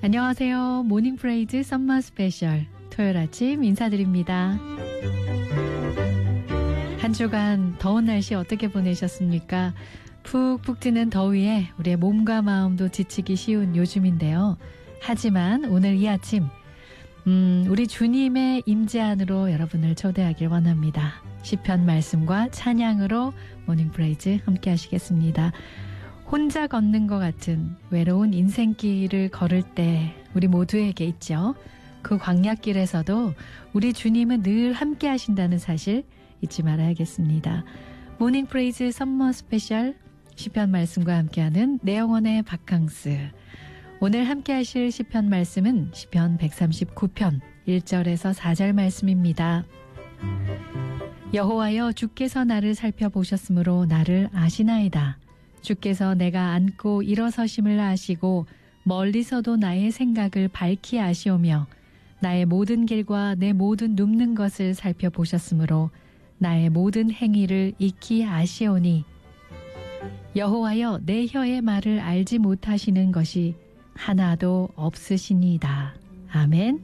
안녕하세요. 모닝 프레이즈 썸머 스페셜 토요일 아침 인사드립니다. 한 주간 더운 날씨 어떻게 보내셨습니까? 푹푹 찌는 더위에 우리의 몸과 마음도 지치기 쉬운 요즘인데요. 하지만 오늘 이 아침 우리 주님의 임재 안으로 여러분을 초대하길 원합니다. 시편 말씀과 찬양으로 모닝 프레이즈 함께 하시겠습니다. 혼자 걷는 것 같은 외로운 인생길을 걸을 때 우리 모두에게 있죠. 그 광야길에서도 우리 주님은 늘 함께 하신다는 사실 잊지 말아야겠습니다. 모닝 프레이즈 썸머 스페셜 시편 말씀과 함께하는 내 영혼의 바캉스. 오늘 함께 하실 시편 말씀은 시편 139편 1절에서 4절 말씀입니다. 여호와여 주께서 나를 살펴보셨으므로 나를 아시나이다. 주께서 내가 앉고 일어서심을 아시고 멀리서도 나의 생각을 밝히 아시오며 나의 모든 길과 내 모든 눕는 것을 살펴보셨으므로 나의 모든 행위를 익히 아시오니 여호와여 내 혀의 말을 알지 못하시는 것이 하나도 없으시니이다. 아멘.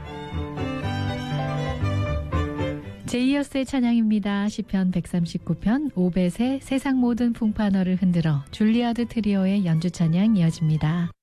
제이어스의 찬양입니다. 시편 139편 오벳의 세상 모든 풍파너를 흔들어 줄리아드 트리오의 연주 찬양 이어집니다.